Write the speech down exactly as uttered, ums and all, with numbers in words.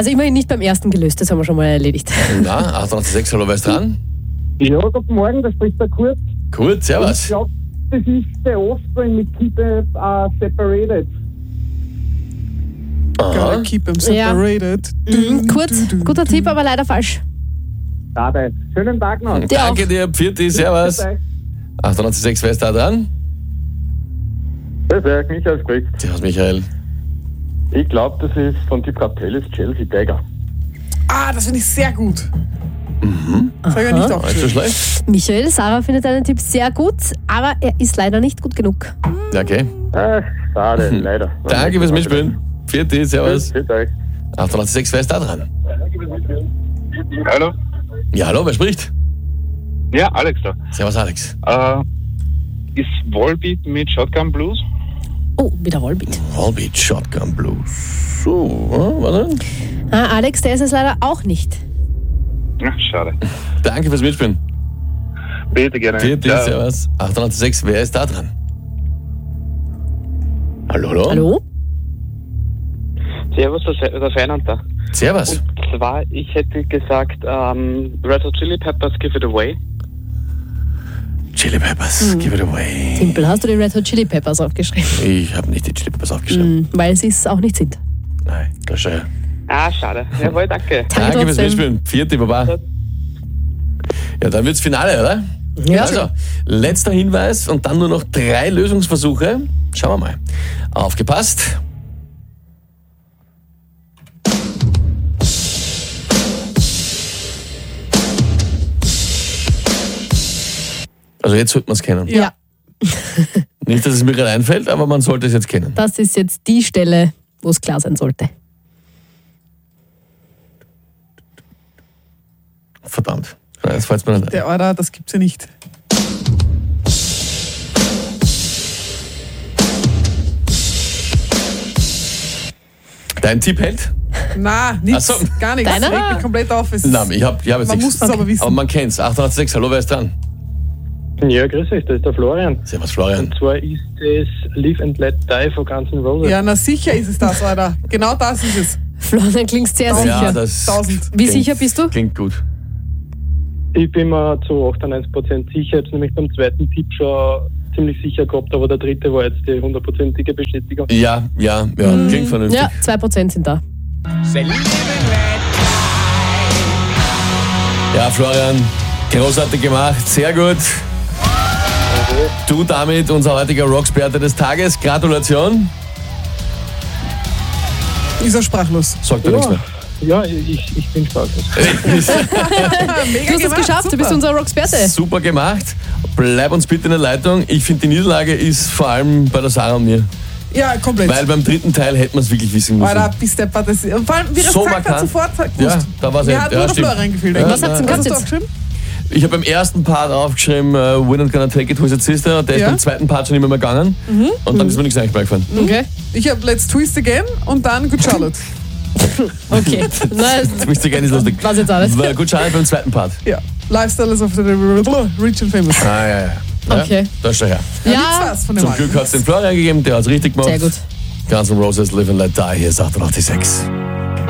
Also immerhin nicht beim ersten gelöst, das haben wir schon mal erledigt. Na, achtundachtzig, hallo, wer ist dran? Ja, guten Morgen, da spricht der Kurt. Kurt, servus. Ich glaube, das ist der Offspring mit Keep It uh, Separated. Gotta keep them separated. Ja. Mhm, Kurt, guter Tipp, aber leider falsch. Schade. Schönen Tag noch. Dir Danke auch. dir, Pfirti, servus. achtundachtzig, wer ist da dran? Das ist Michael spricht. Servus, Michael. Ich glaube, das ist von Typ Capellis Chelsea Tiger. Ah, das finde ich sehr gut. Mhm. Das habe ich ja nicht Nicht so aufgeschrieben. schlecht. Michael, Sarah findet deinen Tipp sehr gut, aber er ist leider nicht gut genug. Ja, okay. Ach, schade, leider. Danke fürs Mitspielen. Pfirti, servus. Bitte euch. achtundachtzig, wer ist da dran? Hallo? Ja, hallo, wer spricht? Ja, Alex da. Servus, Alex. Äh, ist Volbeat mit Shotgun Blues? Oh, wieder Volbeat. Volbeat, Shotgun Blues. So, äh, warte. Ah, Alex, der ist es leider auch nicht. Ach, schade. Danke fürs Mitspielen. Bitte gerne. Pfirti, Ciao. servus. achtundachtzig, wer ist da dran? Hallo, hallo. Hallo? Servus, der, der Feinand da. Servus. Und zwar, ich hätte gesagt, ähm, Red Hot Chili Peppers, Give It Away. Chili Peppers, give it away. Simpel, hast du die Red Hot Chili Peppers aufgeschrieben? Ich habe nicht die Chili Peppers aufgeschrieben. Mhm, weil sie es auch nicht sind. Nein, das ist ja. Ah, schade. Jawohl, danke. Danke fürs trotzdem. Mitspielen. Vierte, Baba. Ja, dann wird's Finale, oder? Ja. Also, letzter Hinweis und dann nur noch drei Lösungsversuche. Schauen wir mal. Aufgepasst. Also jetzt sollte man es kennen. Ja. Nicht, dass es mir gerade einfällt, aber man sollte es jetzt kennen. Das ist jetzt die Stelle, wo es klar sein sollte. Verdammt. Jetzt fällt mir nicht ein. Der Order, das gibt's ja nicht. Dein Tipp hält? Na, nichts, Ach so. gar nichts. Deiner? Das regt mich komplett auf. Es Nein, ich habe ich hab jetzt man nichts. muss es aber wissen. Aber man kennt's. achtundachtzig, hallo, wer ist dran? Ja, grüß euch, das ist der Florian. Servus, Florian. Und zwar ist das Live and Let Die von Guns N' Roses. Ja, na sicher ist es das, Alter. Genau das ist es. Florian, klingst sehr Ja, sicher. das Tausend. Wie klingt- sicher bist du? Klingt gut. Ich bin mir zu achtundneunzig Prozent sicher, ich habe es nämlich beim zweiten Tipp schon ziemlich sicher gehabt, aber der dritte war jetzt die hundertprozentige Bestätigung. Ja, ja, ja, klingt vernünftig. Ja, zwei Prozent sind da. Ja, Florian, großartig gemacht, sehr gut. Du damit unser heutiger Rocksperte des Tages. Gratulation. Ist er sprachlos. Sagt dir nichts mehr. Ja, ich, ich bin sprachlos. Mega Du hast es geschafft, du bist unser Rocksperte. Super gemacht. Bleib uns bitte in der Leitung. Ich finde, die Niederlage ist vor allem bei der Sarah und mir. Ja, komplett. Weil beim dritten Teil hätten wir es wirklich wissen müssen. Alter, bist der Part. das- Und vor allem, wie er es So gesagt hat, markant. sofort gewusst. Ja, da war's Mir ja- hat ja, nur der stimmt. Florian gefehlt. Ja, Was hat's denn Was hast du gehabt aufgeschrieben? Ich habe beim ersten Part aufgeschrieben, uh, We're not gonna take it, who's it sister? Und der ist Ja. beim zweiten Part schon immer mehr gegangen. Und dann ist mir nichts eigentlich mehr gefallen. Okay. Ich habe Let's Twist Again und dann Good Charlotte. Okay. Na, Twist Again ist lustig. was jetzt alles? War gut, schade beim zweiten Part. Ja. Lifestyle is of the Rich and Famous. Ah, ja, ja. ja. Okay. Da ist er her. Ja. Gibt's Ja, was von dem Zum Alten? Glück hat es den Florian gegeben, der hat es richtig gemacht. sehr gut. Guns N' Roses, Live and Let Die, hier ist achtundachtzig Komma sechs.